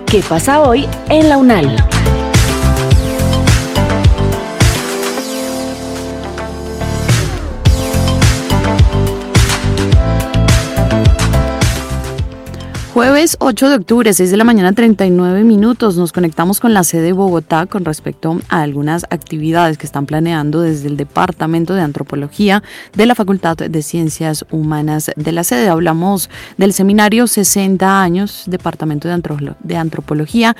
¿Qué pasa hoy en la UNAL? Jueves 8 de octubre, 6 de la mañana, 39 minutos. Nos conectamos con la sede de Bogotá con respecto a algunas actividades que están planeando desde el Departamento de Antropología de la Facultad de Ciencias Humanas de la sede. Hablamos del seminario 60 años, Departamento de Antropología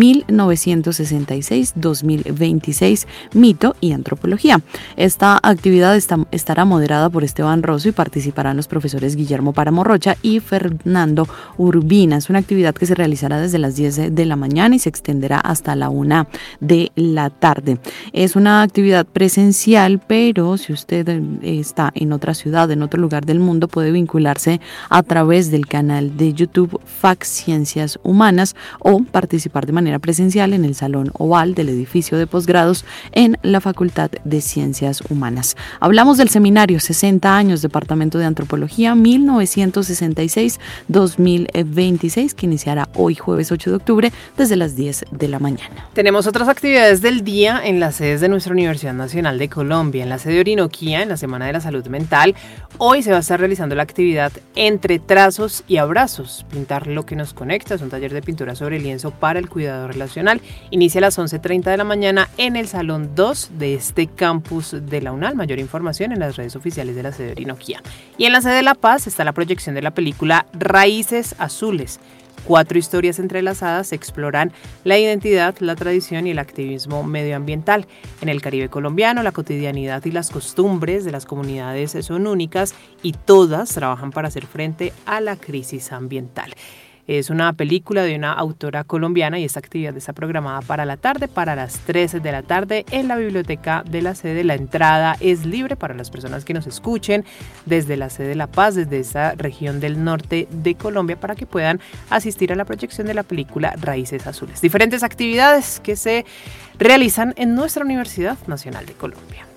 1966-2026, Mito y Antropología. Esta actividad estará moderada por Esteban Rosso y participarán los profesores Guillermo Páramo Rocha y Fernando Urbina. Es una actividad que se realizará desde las 10 de la mañana y se extenderá hasta la 1 de la tarde. Es una actividad presencial, pero si usted está en otra ciudad, en otro lugar del mundo, puede vincularse a través del canal de YouTube FAC Ciencias Humanas o participar de manera presencial en el Salón Oval del edificio de posgrados en la Facultad de Ciencias Humanas. Hablamos del seminario 60 años, Departamento de Antropología 1966-2026, que iniciará hoy jueves 8 de octubre desde las 10 de la mañana. Tenemos otras actividades del día en las sedes de nuestra Universidad Nacional de Colombia. En la sede de Orinoquía, en la Semana de la Salud Mental, hoy se va a estar realizando la actividad Entre Trazos y Abrazos, pintar lo que nos conecta. Es un taller de pintura sobre lienzo para el cuidado relacional. Inicia a las 11:30 de la mañana en el Salón 2 de este campus de la UNAL. Mayor información en las redes oficiales de la sede de Orinoquía. Y en la sede de La Paz está la proyección de la película Raíces Azules. 4 historias entrelazadas exploran la identidad, la tradición y el activismo medioambiental. En el Caribe colombiano, la cotidianidad y las costumbres de las comunidades son únicas y todas trabajan para hacer frente a la crisis ambiental. Es una película de una autora colombiana y esta actividad está programada para la tarde, para las 3 de la tarde en la biblioteca de la sede. La entrada es libre para las personas que nos escuchen desde la sede de La Paz, desde esa región del norte de Colombia, para que puedan asistir a la proyección de la película Raíces Azules. Diferentes actividades que se realizan en nuestra Universidad Nacional de Colombia.